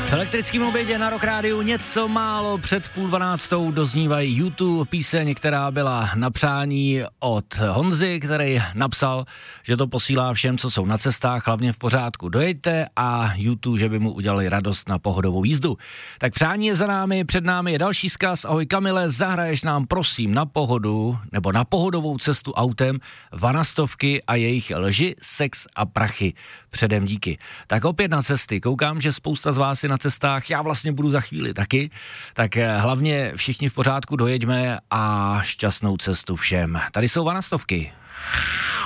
V elektrickém obědě na Rock Rádiu něco málo před 11:30 doznívají YouTube píseň, která byla na přání od Honzy, který napsal, že to posílá všem, co jsou na cestách, hlavně v pořádku dojeďte, a YouTube, že by mu udělali radost na pohodovou jízdu. Tak přání je za námi, před námi je další vzkaz. Ahoj Kamile, zahraješ nám prosím na pohodu, nebo na pohodovou cestu autem Vanastovky a jejich lži, sex a prachy. Předem díky. Tak opět na cesty. Koukám, že spousta z vás je na cestách, já vlastně budu za chvíli taky. Tak hlavně všichni v pořádku dojeďme a šťastnou cestu všem. Tady jsou Vanastovky.